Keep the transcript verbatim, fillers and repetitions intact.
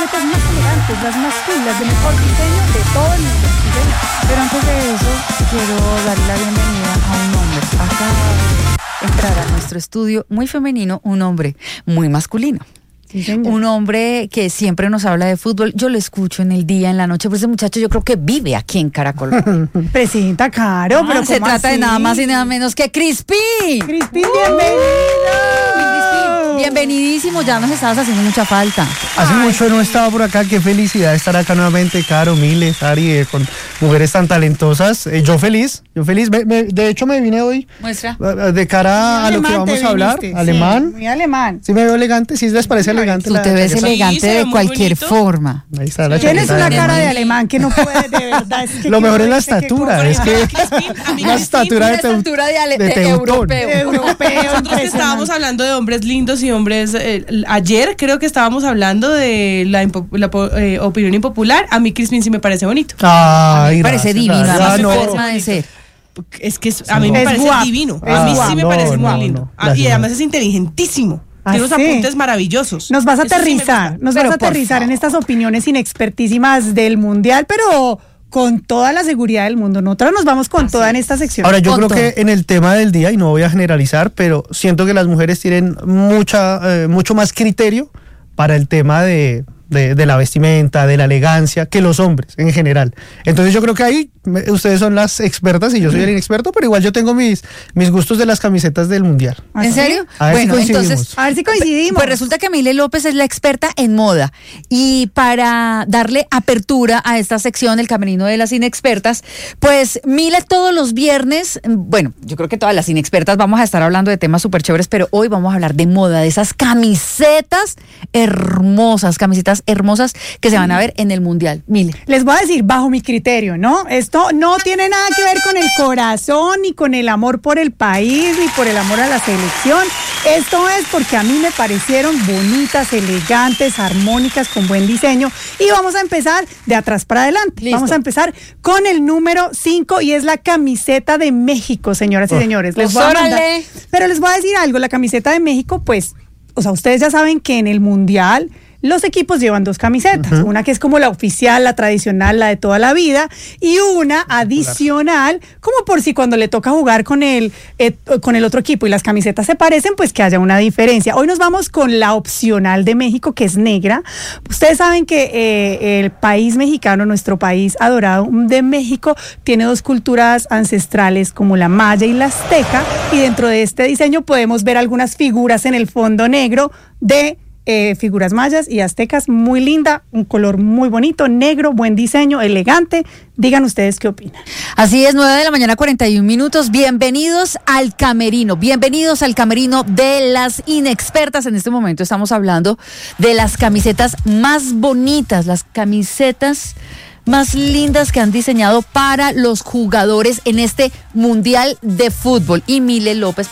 camisetas más elegantes, las más cool, las de mejor diseño de todo el mundo. ¿Sí? Pero antes de eso, quiero darle la bienvenida a un hombre. Acaba de entrar a nuestro estudio muy femenino, un hombre muy masculino. Sí, un hombre que siempre nos habla de fútbol. Yo lo escucho en el día, en la noche, pero ese muchacho yo creo que vive aquí en Caracol. Presenta, Caro, Ah, pero se ¿cómo trata así? de nada más y nada menos que Crispín. Crispín, bienvenido. Crispín, bienvenidísimo, ya nos estabas haciendo mucha falta. Hace Ay, mucho no estaba por acá, qué felicidad estar acá nuevamente, Caro, Miles, Ari, eh, con mujeres tan talentosas. Eh, yo feliz, yo feliz. Me, me, de hecho, me vine hoy Muestra. eh, de cara Muy a lo que alemán te vamos a hablar. viniste, Alemán. Sí, muy alemán. Sí, me veo elegante, sí les parece elegante. Tú la te ves chaqueta? elegante se ve de muy cualquier bonito. forma. Ahí está la Tienes chaqueta una de cara de alemán. alemán que no puede, de verdad. Es que Lo que mejor no es la dice que estatura, compre- es que Crispín, a mí la Crispín, estatura de, Una teu- estatura de, ale- de de teutón. europeo. Europeo, Nosotros que impresionante. estábamos hablando de hombres lindos y hombres... eh, ayer creo que estábamos hablando de la, impo- la po- eh, opinión impopular. A mí Crispín sí me parece bonito. Ay, Me parece gracias, divino, gracias. además Ah, su no. forma de ser. Es que es- a mí me Es parece guapo, divino. es A mí guapo. sí me No, parece no, muy lindo. no, Ah, y gracias. además es inteligentísimo. ¿Ah, Tiene unos sí? apuntes maravillosos. Nos vas a Eso sí me aterrizar, gusta. nos vas Pero a por aterrizar en favor. estas opiniones inexpertísimas del mundial, pero con toda la seguridad del mundo. Nosotros nos vamos con toda en esta sección. Ahora, yo Con creo todo. que en el tema del día, y no voy a generalizar, pero siento que las mujeres tienen mucha, eh, mucho más criterio para el tema de, de, de la vestimenta, de la elegancia, que los hombres en general. Entonces yo creo que ahí me- ustedes son las expertas y yo soy el inexperto, pero igual yo tengo mis, mis gustos de las camisetas del mundial. ¿Ah, ¿En sí? serio? A ver si Bueno, coincidimos. entonces... A ver si coincidimos. Pues resulta que Mile López es la experta en moda y para darle apertura a esta sección, el camerino de las inexpertas, pues Mile todos los viernes, bueno, yo creo que todas las inexpertas vamos a estar hablando de temas súper chéveres, pero hoy vamos a hablar de moda, de esas camisetas hermosas, camisetas hermosas que se van a ver en el Mundial. Mile. Les voy a decir, bajo mi criterio, ¿no? Esto no tiene nada que ver con el corazón, ni con el amor por el país, ni por el amor a la selección. Esto es porque a mí me parecieron bonitas, elegantes, armónicas, con buen diseño. Y vamos a empezar de atrás para adelante. Listo. Vamos a empezar con el número cinco y es la camiseta de México, señoras y Oh. señores. Les Pues voy a mandar- órale. Pero les voy a decir algo, la camiseta de México, pues, o sea, ustedes ya saben que en el Mundial los equipos llevan dos camisetas, uh-huh. Una que es como la oficial, la tradicional, la de toda la vida, y una adicional, como por si cuando le toca jugar con el, eh, con el otro equipo y las camisetas se parecen, pues que haya una diferencia. Hoy nos vamos con la opcional de México, que es negra. Ustedes saben que eh, el país mexicano, nuestro país adorado de México, tiene dos culturas ancestrales como la maya y la azteca, y dentro de este diseño podemos ver algunas figuras en el fondo negro de Eh, figuras mayas y aztecas, muy linda, un color muy bonito, negro, buen diseño, elegante. Digan ustedes qué opinan. Así es, nueve de la mañana, cuarenta y un minutos. Bienvenidos al camerino, bienvenidos al camerino de las inexpertas. En este momento estamos hablando de las camisetas más bonitas, las camisetas más lindas que han diseñado para los jugadores en este Mundial de Fútbol. Y Mile López,